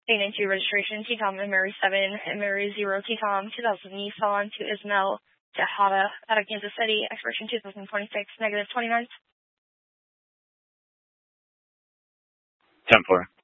A92 registration, TTOM Mary 7 and Mary 0 TTOM 2000 Nissan to Ismail Tejada out of Kansas City, expiration 2026, negative 29. 10-4.